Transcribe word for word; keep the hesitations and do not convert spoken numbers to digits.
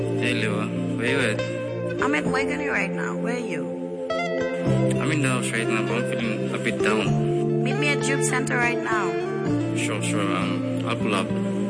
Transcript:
Hey, Lewa, where you at? I'm at Wagoney right now. Where are you? I'm in the house right now, but I'm feeling a bit down. Meet me at Juke Center right now. Sure, sure, um, I'll pull up.